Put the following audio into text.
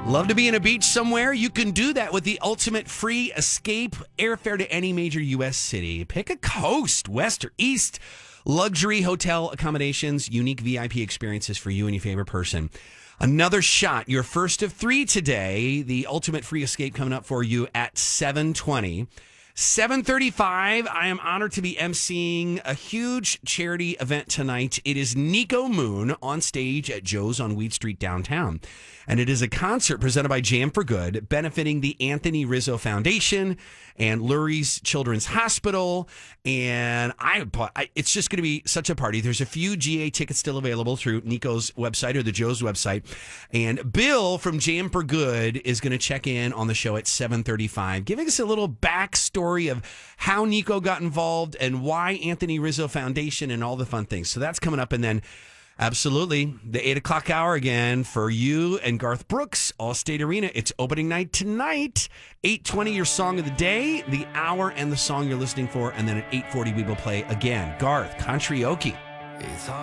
Love to be in a beach somewhere? You can do that with the ultimate free escape airfare to any major U.S. city. Pick a coast, west or east. Luxury hotel accommodations, unique VIP experiences for you and your favorite person. Another shot, your first of 3 today. The ultimate free escape coming up for you at 7:20. 7:35, I am honored to be emceeing a huge charity event tonight. It is Nico Moon on stage at Joe's on Weed Street downtown. And it is a concert presented by Jam for Good, benefiting the Anthony Rizzo Foundation and Lurie's Children's Hospital. And it's just going to be such a party. There's a few GA tickets still available through Nico's website or the Joe's website. And Bill from Jam for Good is going to check in on the show at 7:35, giving us a little backstory of how Nico got involved and why Anthony Rizzo Foundation and all the fun things. So that's coming up. And then absolutely, the 8 o'clock hour again for you and Garth Brooks, Allstate Arena. It's opening night tonight. 8:20, your song of the day, the hour, and the song you're listening for. And then at 8:40, we will play again. Garth, Country Okie.